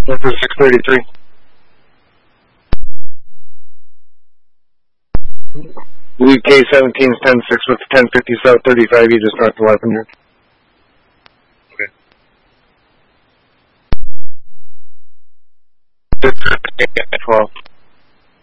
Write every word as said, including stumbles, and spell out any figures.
Number six thirty-three. Lee K seventeen is ten six with ten fifty South thirty-five, you just talked to Leppinger. Okay.